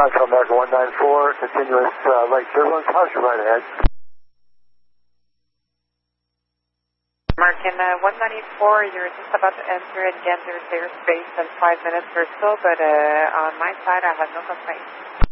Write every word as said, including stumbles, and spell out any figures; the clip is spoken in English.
Control American one nine four, continuous uh, light turbulence. How's your right ahead? American uh, one ninety-four, you're just about to enter and get their airspace in five minutes or so, but uh, on my side I have no complaints.